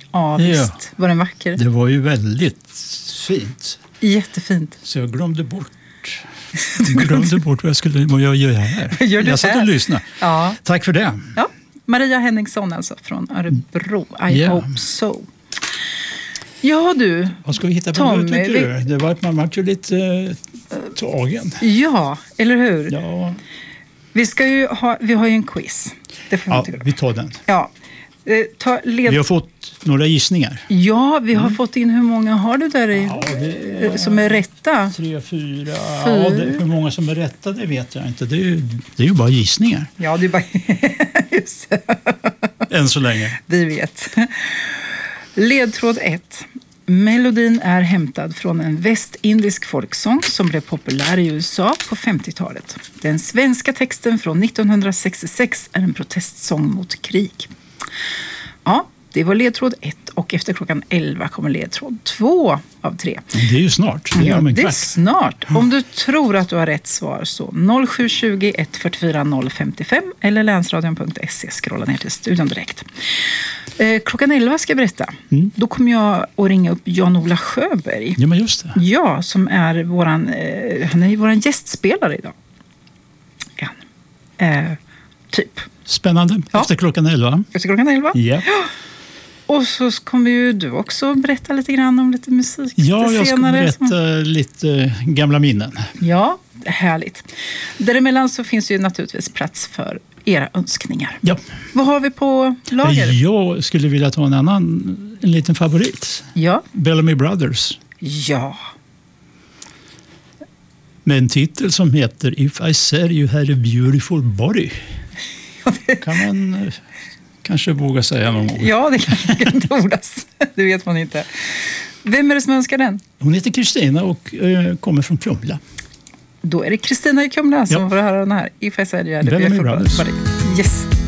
Ja, visst. Var den vacker? Det var ju väldigt fint. Jättefint. Så jag glömde bort vad jag gör här. Jag satt och lyssnade. Ja. Tack för det. Ja. Maria Henningsson alltså från Örebro. I hope so. Ja du, vad ska vi hitta på nu, tycker du? Det var att man var ju lite tagen. Ja, eller hur? Ja. Vi har ju en quiz. Det får vi tar den. Ja. Vi har fått några gissningar. Ja, vi har fått in, hur många har du där som är rätta? 3, 4. Ja, hur många som är rätta, det vet jag inte. Det är ju bara gissningar. Ja, det är bara... Just. Än så länge. Vi vet. Ledtråd 1. Melodin är hämtad från en västindisk folksång som blev populär i USA på 50-talet. Den svenska texten från 1966 är en protestsång mot krig. Ja, det var ledtråd 1 och efter klockan 11 kommer ledtråd 2 av 3. Det är ju snart. Det är snart. Om du tror att du har rätt svar så 0720 144 055 eller länsradion.se, scrolla ner till studion direkt. Klockan 11 ska jag berätta. Då kommer jag att ringa upp Jan-Ola Sjöberg. Ja, men just det. Ja, som är han är våran gästspelare idag. Typ. Spännande. Ja. Efter klockan 11. Efter klockan 11? Ja. Och så kommer ju du också berätta lite grann om lite musik. Ja, jag ska berätta lite gamla minnen. Ja, härligt. Däremellan så finns ju naturligtvis plats för era önskningar. Ja. Vad har vi på lager? Jag skulle vilja ta en liten favorit. Ja. Bellamy Brothers. Ja. Med en titel som heter If I Said You Had a Beautiful Body. Kan man kanske våga säga någon gång. Ja, det kan inte ordas. Det vet man inte. Vem är det som önskar den? Hon heter Kristina och kommer från Kumla. Då är det Kristina i Kumla som får höra den här. If I Said You Had a Beautiful Body. Yes.